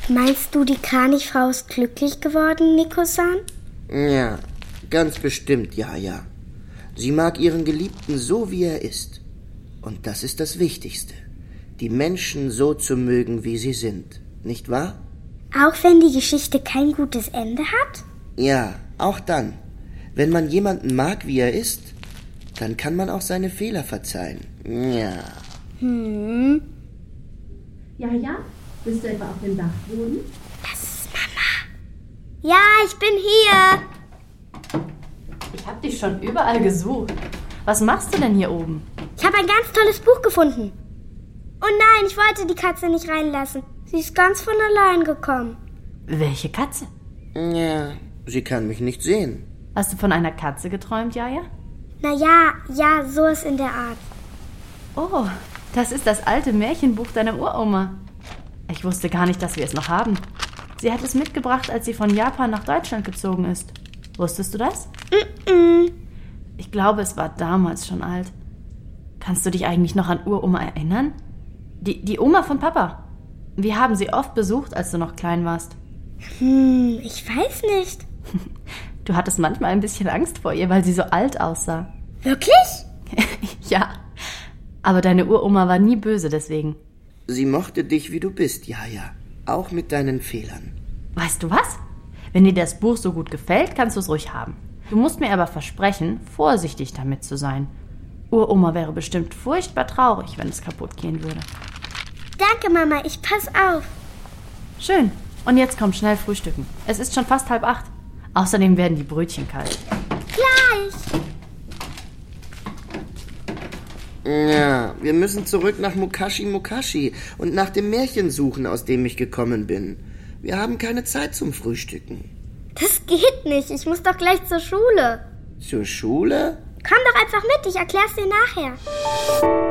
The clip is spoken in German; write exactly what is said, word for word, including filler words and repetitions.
Meinst du, die Kranichfrau ist glücklich geworden, Nico-san? Ja, ganz bestimmt, ja, ja. Sie mag ihren Geliebten so, wie er ist. Und das ist das Wichtigste. Die Menschen so zu mögen, wie sie sind. Nicht wahr? Auch wenn die Geschichte kein gutes Ende hat? Ja, auch dann. Wenn man jemanden mag, wie er ist, dann kann man auch seine Fehler verzeihen. Ja. Hm. Ja, ja? Bist du etwa auf dem Dachboden? Das ist Mama. Ja, ich bin hier. Ich habe dich schon überall gesucht. Was machst du denn hier oben? Ich habe ein ganz tolles Buch gefunden. Oh nein, ich wollte die Katze nicht reinlassen. Sie ist ganz von allein gekommen. Welche Katze? Ja, sie kann mich nicht sehen. Hast du von einer Katze geträumt, Jaja? Na ja, ja, so ist in der Art. Oh, das ist das alte Märchenbuch deiner Uroma. Ich wusste gar nicht, dass wir es noch haben. Sie hat es mitgebracht, als sie von Japan nach Deutschland gezogen ist. Wusstest du das? Mm-mm. Ich glaube, es war damals schon alt. Kannst du dich eigentlich noch an Uroma erinnern? Die, die Oma von Papa. Wir haben sie oft besucht, als du noch klein warst. Hm, ich weiß nicht. Du hattest manchmal ein bisschen Angst vor ihr, weil sie so alt aussah. Wirklich? Ja, aber deine Uroma war nie böse deswegen. Sie mochte dich, wie du bist, ja, ja. Auch mit deinen Fehlern. Weißt du was? Wenn dir das Buch so gut gefällt, kannst du es ruhig haben. Du musst mir aber versprechen, vorsichtig damit zu sein. Uroma wäre bestimmt furchtbar traurig, wenn es kaputt gehen würde. Danke, Mama, ich pass auf. Schön. Und jetzt komm schnell frühstücken. Es ist schon fast halb acht. Außerdem werden die Brötchen kalt. Gleich. Ja, wir müssen zurück nach Mukashi Mukashi und nach dem Märchen suchen, aus dem ich gekommen bin. Wir haben keine Zeit zum Frühstücken. Das geht nicht. Ich muss doch gleich zur Schule. Zur Schule? Komm doch einfach mit, ich erklär's dir nachher.